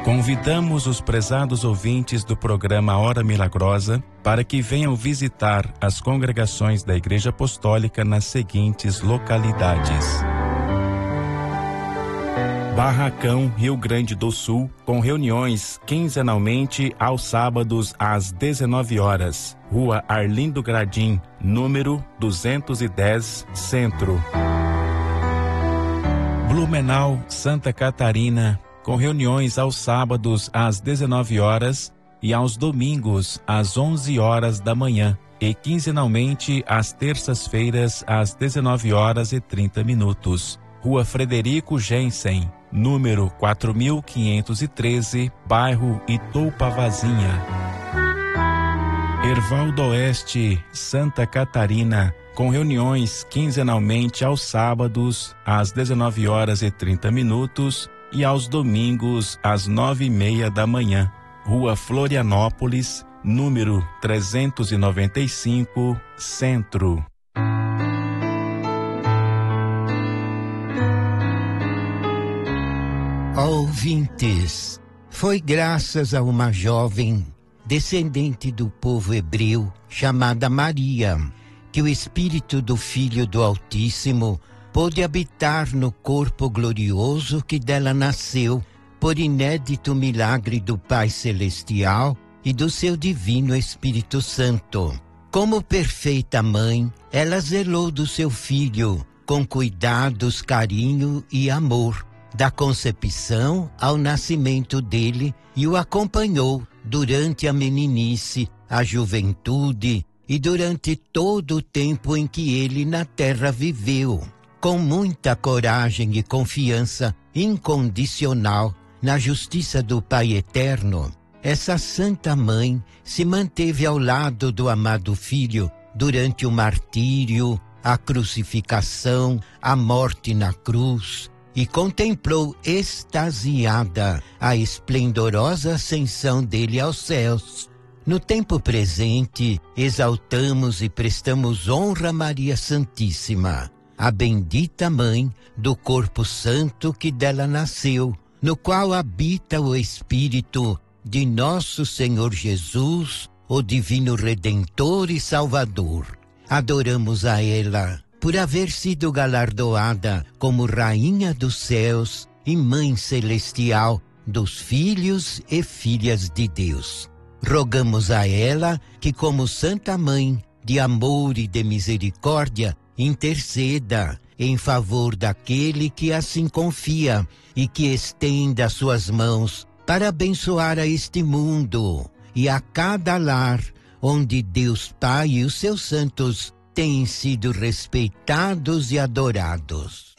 Convidamos os prezados ouvintes do programa Hora Milagrosa para que venham visitar as congregações da Igreja Apostólica nas seguintes localidades: Barracão, Rio Grande do Sul, com reuniões quinzenalmente aos sábados às 19 horas. Rua Arlindo Gradim, número 210, Centro. Blumenau, Santa Catarina, com reuniões aos sábados às 19 horas e aos domingos às 11 horas da manhã e quinzenalmente às terças-feiras às 19 horas e 30 minutos. Rua Frederico Jensen, número 4513, bairro Itoupavazinha. Herval do Oeste, Santa Catarina, com reuniões quinzenalmente aos sábados às 19 horas e 30 minutos e aos domingos às 9:30 da manhã. Rua Florianópolis, número 395, Centro. Ouvintes, foi graças a uma jovem descendente do povo hebreu chamada Maria que o Espírito do Filho do Altíssimo pôde habitar no corpo glorioso que dela nasceu, por inédito milagre do Pai Celestial e do seu divino Espírito Santo. Como perfeita mãe, ela zelou do seu filho com cuidados, carinho e amor, da concepção ao nascimento dele, e o acompanhou durante a meninice, a juventude e durante todo o tempo em que ele na terra viveu. Com muita coragem e confiança incondicional na justiça do Pai Eterno, essa Santa Mãe se manteve ao lado do amado Filho durante o martírio, a crucificação, a morte na cruz, e contemplou extasiada a esplendorosa ascensão dele aos céus. No tempo presente, exaltamos e prestamos honra a Maria Santíssima, a bendita Mãe do corpo santo que dela nasceu, no qual habita o Espírito de nosso Senhor Jesus, o Divino Redentor e Salvador. Adoramos a ela por haver sido galardoada como Rainha dos Céus e Mãe Celestial dos filhos e filhas de Deus. Rogamos a ela que, como Santa Mãe de amor e de misericórdia, interceda em favor daquele que assim confia e que estenda suas mãos para abençoar a este mundo e a cada lar onde Deus Pai e os seus santos têm sido respeitados e adorados.